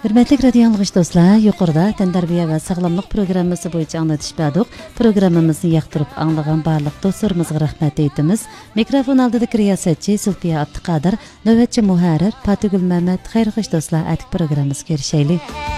Hürmetli radio anlıqış dostlar, yuqorida Tantarbiya va sog'lomlik programmasi bo'yicha anglatish berdik. Programmamizni yoqtirib anglagan barliq do'stlarimizga rahmat aytamiz. Mikrofon oldida riyosatchi Sulfiya Abduqodir, navbatchi muharrir Fatugul Mamat. Xayrixush do'stlar, atik programmamizga erishaylik.